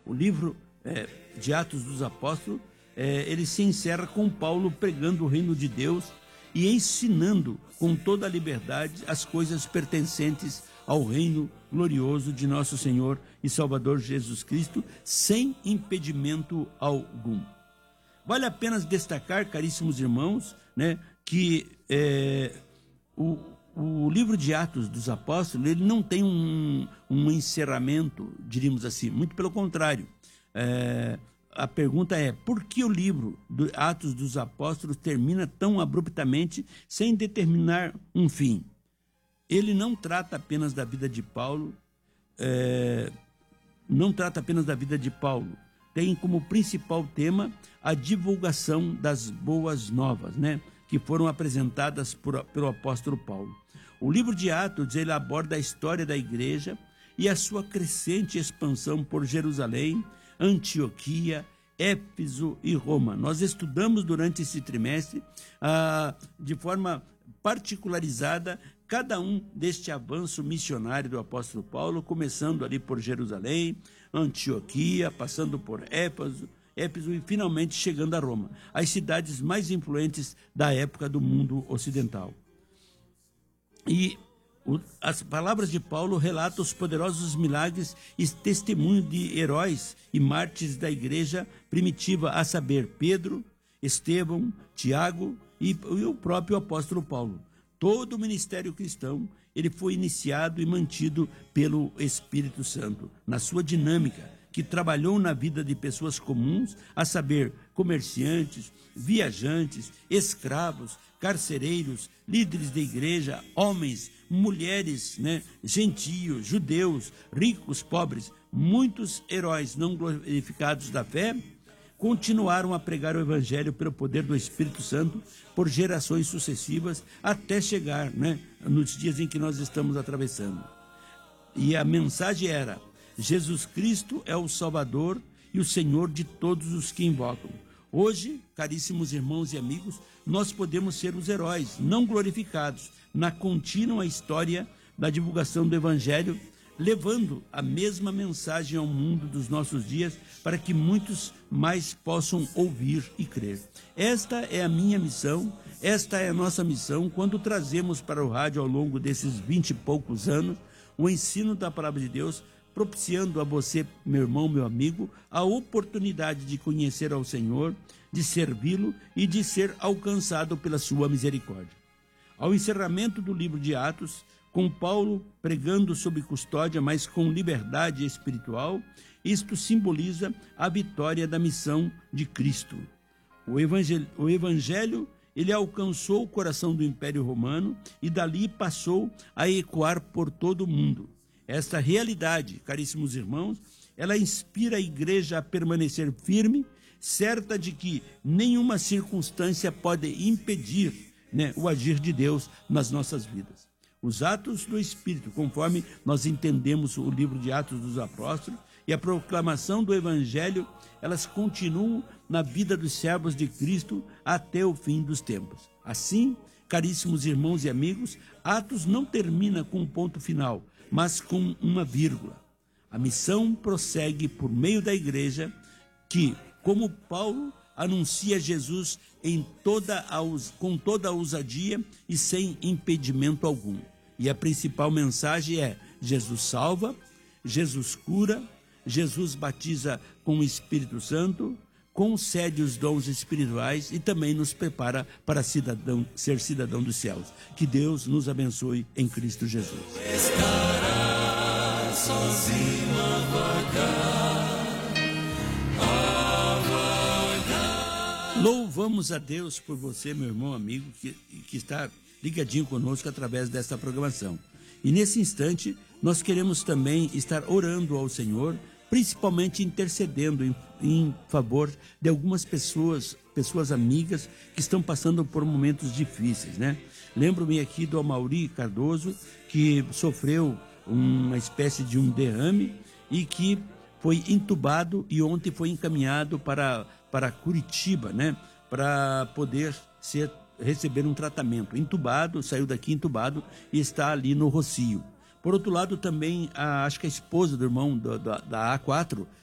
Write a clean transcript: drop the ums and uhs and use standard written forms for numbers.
O livro de Atos dos Apóstolos, ele se encerra com Paulo pregando o reino de Deus e ensinando com toda a liberdade as coisas pertencentes ao reino glorioso de nosso Senhor e Salvador Jesus Cristo, sem impedimento algum. Vale a pena destacar, caríssimos irmãos, né, que o livro de Atos dos Apóstolos, ele não tem um encerramento, diríamos assim, muito pelo contrário. A pergunta é, por que o livro de Atos dos Apóstolos termina tão abruptamente, sem determinar um fim? Ele não trata apenas da vida de Paulo, tem como principal tema a divulgação das boas novas, né, que foram apresentadas pelo apóstolo Paulo. O livro de Atos, ele aborda a história da igreja e a sua crescente expansão por Jerusalém, Antioquia, Éfeso e Roma. Nós estudamos durante esse trimestre, de forma particularizada, cada um deste avanço missionário do apóstolo Paulo, começando ali por Jerusalém, Antioquia, passando por Éfeso e finalmente chegando a Roma, as cidades mais influentes da época do mundo ocidental. E as palavras de Paulo relatam os poderosos milagres e testemunho de heróis e mártires da igreja primitiva, a saber, Pedro, Estevão, Tiago e o próprio apóstolo Paulo. Todo o ministério cristão, ele foi iniciado e mantido pelo Espírito Santo, na sua dinâmica, que trabalhou na vida de pessoas comuns, a saber, comerciantes, viajantes, escravos, carcereiros, líderes de igreja, homens, mulheres, né, gentios, judeus, ricos, pobres. Muitos heróis não glorificados da fé continuaram a pregar o evangelho pelo poder do Espírito Santo por gerações sucessivas até chegar, né, nos dias em que nós estamos atravessando. E a mensagem era: Jesus Cristo é o Salvador e o Senhor de todos os que invocam. Hoje, caríssimos irmãos e amigos, nós podemos ser os heróis não glorificados na contínua história da divulgação do Evangelho, levando a mesma mensagem ao mundo dos nossos dias para que muitos mais possam ouvir e crer. Esta é a minha missão, esta é a nossa missão quando trazemos para o rádio ao longo desses 20 e poucos anos o ensino da Palavra de Deus, propiciando a você, meu irmão, meu amigo, a oportunidade de conhecer ao Senhor, de servi-lo e de ser alcançado pela sua misericórdia. Ao encerramento do livro de Atos, com Paulo pregando sob custódia, mas com liberdade espiritual, isto simboliza a vitória da missão de Cristo. O evangelho, ele alcançou o coração do Império Romano e dali passou a ecoar por todo o mundo. Esta realidade, caríssimos irmãos, ela inspira a igreja a permanecer firme, certa de que nenhuma circunstância pode impedir, né, o agir de Deus nas nossas vidas. Os atos do Espírito, conforme nós entendemos o livro de Atos dos Apóstolos, e a proclamação do Evangelho, elas continuam na vida dos servos de Cristo até o fim dos tempos. Assim, caríssimos irmãos e amigos, Atos não termina com um ponto final, mas com uma vírgula. A missão prossegue por meio da igreja que, como Paulo, anuncia Jesus com toda a ousadia e sem impedimento algum. E a principal mensagem é: Jesus salva, Jesus cura, Jesus batiza com o Espírito Santo, concede os dons espirituais e também nos prepara para ser cidadão dos céus. Que Deus nos abençoe em Cristo Jesus. Estará sozinho a vagar. Louvamos a Deus por você, meu irmão, amigo, que está ligadinho conosco através desta programação. E nesse instante, nós queremos também estar orando ao Senhor, principalmente intercedendo em favor de algumas pessoas amigas que estão passando por momentos difíceis, né? Lembro-me aqui do Amauri Cardoso, que sofreu uma espécie de um derrame e que foi entubado e ontem foi encaminhado para Curitiba, né? Para poder receber um tratamento. Entubado, saiu daqui entubado e está ali no Rocio. Por outro lado, também, acho que a esposa do irmão da A4,